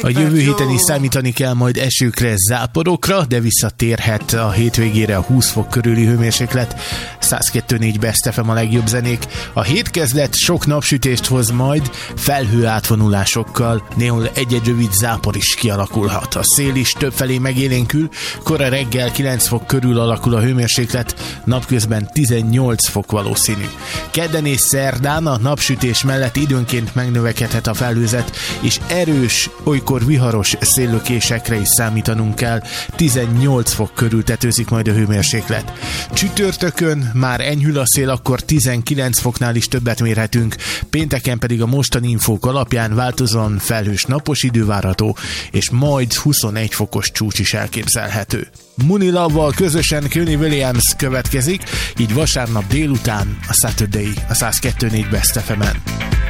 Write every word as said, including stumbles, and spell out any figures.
A jövő héten is számítani kell majd esőkre, záporokra, de visszatérhet a hétvégére a húsz fok körüli hőmérséklet. száz kettő egész négy Best ef em a legjobb zenék. A hétkezlet sok napsütést hoz majd, felhő átvonulásokkal, néhol egy-egy rövid zápor is kialakulhat. A szél is többfelé megélénkül, kora reggel kilenc fok körül alakul a hőmérséklet, napközben tizennyolc fok valószínű. Kedden és szerdán a napsütés mellett időnként megnövekedhet a felhőzet, és erős, olykor viharos széllökésekre is számítanunk kell. tizennyolc fok körül tetőzik majd a hőmérséklet. Csütörtökön már enyhül a szél, akkor tizenkilenc foknál is többet mérhetünk, pénteken pedig a mostani infók alapján változóan felhős napos idő várható, és majd huszonegy fokos csúcs is elképzelhető. Mooney Love-val közösen Kenny Williams következik, így vasárnap délután a Saturday a száz kettő egész négy Best ef emen.